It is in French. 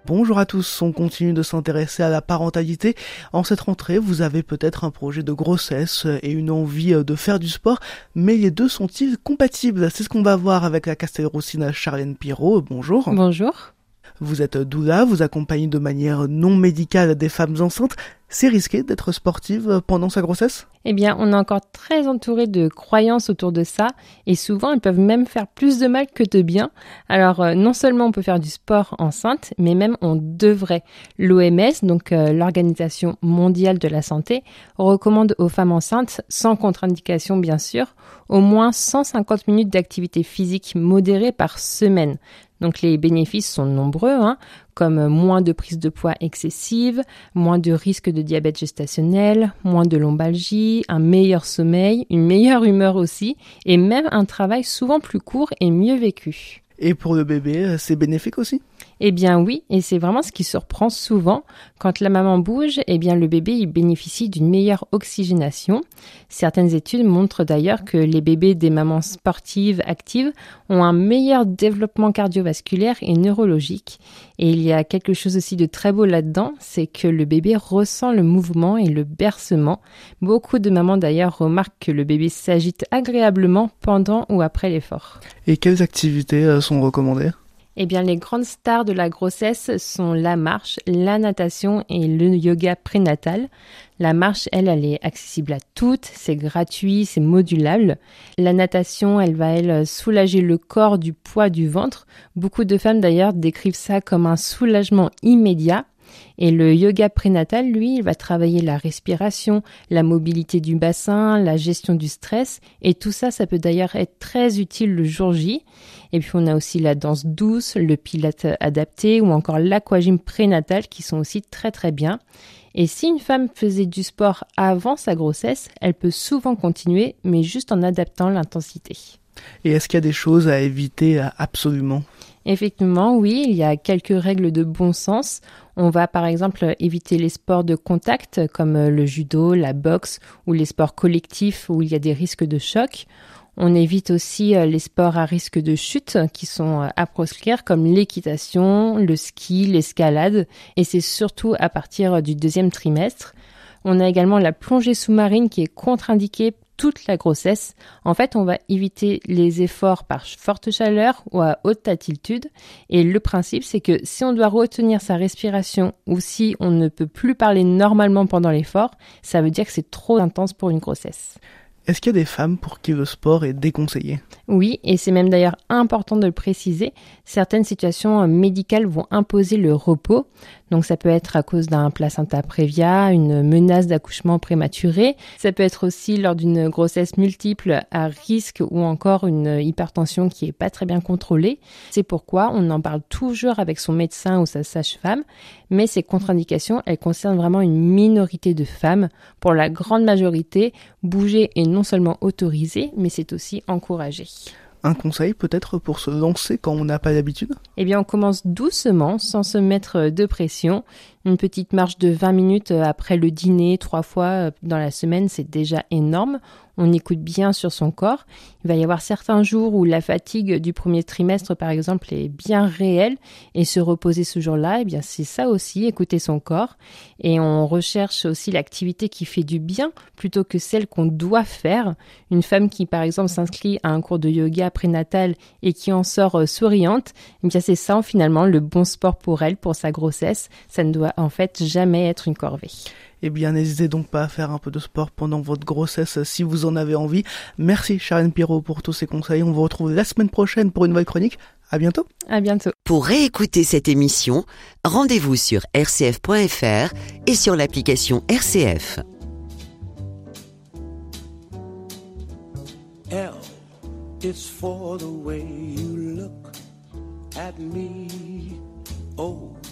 Bonjour à tous, on continue de s'intéresser à la parentalité. En cette rentrée, vous avez peut-être un projet de grossesse et une envie de faire du sport, mais les deux sont-ils compatibles? C'est ce qu'on va voir avec la Castelroussine Charlène Pirot. Bonjour. Bonjour. Vous êtes doula, vous accompagnez de manière non médicale des femmes enceintes. C'est risqué d'être sportive pendant sa grossesse? Eh bien, on est encore très entouré de croyances autour de ça et souvent elles peuvent même faire plus de mal que de bien. Alors, non seulement on peut faire du sport enceinte, mais même on devrait. L'OMS, donc l'Organisation mondiale de la santé, recommande aux femmes enceintes, sans contre-indication bien sûr, au moins 150 minutes d'activité physique modérée par semaine. Donc les bénéfices sont nombreux, comme moins de prise de poids excessive, moins de risque de diabète gestationnel, moins de lombalgie, un meilleur sommeil, une meilleure humeur aussi, et même un travail souvent plus court et mieux vécu. Et pour le bébé, c'est bénéfique aussi? Eh bien oui, et c'est vraiment ce qui surprend souvent. Quand la maman bouge, eh bien le bébé il bénéficie d'une meilleure oxygénation. Certaines études montrent d'ailleurs que les bébés des mamans sportives actives ont un meilleur développement cardiovasculaire et neurologique. Et il y a quelque chose aussi de très beau là-dedans, c'est que le bébé ressent le mouvement et le bercement. Beaucoup de mamans d'ailleurs remarquent que le bébé s'agite agréablement pendant ou après l'effort. Et quelles activités sont recommandées? Eh bien, les grandes stars de la grossesse sont la marche, la natation et le yoga prénatal. La marche, elle est accessible à toutes, c'est gratuit, c'est modulable. La natation, elle va soulager le corps du poids du ventre. Beaucoup de femmes d'ailleurs décrivent ça comme un soulagement immédiat. Et le yoga prénatal, lui, il va travailler la respiration, la mobilité du bassin, la gestion du stress. Et tout ça, ça peut d'ailleurs être très utile le jour J. Et puis, on a aussi la danse douce, le pilate adapté ou encore l'aquagym prénatal qui sont aussi très très bien. Et si une femme faisait du sport avant sa grossesse, elle peut souvent continuer, mais juste en adaptant l'intensité. Et est-ce qu'il y a des choses à éviter absolument? Effectivement, oui, il y a quelques règles de bon sens. On va par exemple éviter les sports de contact comme le judo, la boxe ou les sports collectifs où il y a des risques de choc. On évite aussi les sports à risque de chute qui sont à proscrire comme l'équitation, le ski, l'escalade et c'est surtout à partir du 2e trimestre. On a également la plongée sous-marine qui est contre-indiquée toute la grossesse. En fait, on va éviter les efforts par forte chaleur ou à haute altitude. Et le principe, c'est que si on doit retenir sa respiration ou si on ne peut plus parler normalement pendant l'effort, ça veut dire que c'est trop intense pour une grossesse. Est-ce qu'il y a des femmes pour qui le sport est déconseillé? Oui, et c'est même d'ailleurs important de le préciser. Certaines situations médicales vont imposer le repos. Donc ça peut être à cause d'un placenta prévia, une menace d'accouchement prématuré. Ça peut être aussi lors d'une grossesse multiple à risque ou encore une hypertension qui est pas très bien contrôlée. C'est pourquoi on en parle toujours avec son médecin ou sa sage-femme. Mais ces contre-indications, elles concernent vraiment une minorité de femmes. Pour la grande majorité, bouger est non seulement autorisé, mais c'est aussi encouragé. Un conseil peut-être pour se lancer quand on n'a pas l'habitude? Eh bien, on commence doucement, sans se mettre de pression. Une petite marche de 20 minutes après le dîner, 3 fois dans la semaine, c'est déjà énorme. On écoute bien sur son corps. Il va y avoir certains jours où la fatigue du premier trimestre, par exemple, est bien réelle. Et se reposer ce jour-là, eh bien, c'est ça aussi, écouter son corps. Et on recherche aussi l'activité qui fait du bien plutôt que celle qu'on doit faire. Une femme qui, par exemple, s'inscrit à un cours de yoga prénatal et qui en sort souriante, eh bien, c'est ça, finalement, le bon sport pour elle, pour sa grossesse. Ça ne doit en fait jamais être une corvée. Eh bien, n'hésitez donc pas à faire un peu de sport pendant votre grossesse si vous en avez envie. Merci Charlène Pirot pour tous ces conseils. On vous retrouve la semaine prochaine pour une nouvelle chronique. À bientôt. À bientôt. Pour réécouter cette émission, rendez-vous sur rcf.fr et sur l'application RCF. L, it's for the way you look at me. O,